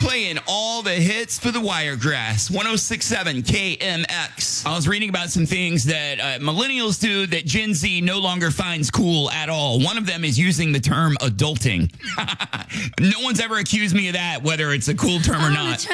playing all the hits for the Wiregrass. 106.7 KMX. I was reading about some things that millennials do that Gen Z no longer finds cool at all. One of them is using the term adulting. No one's ever accused me of that, whether it's a cool term or not.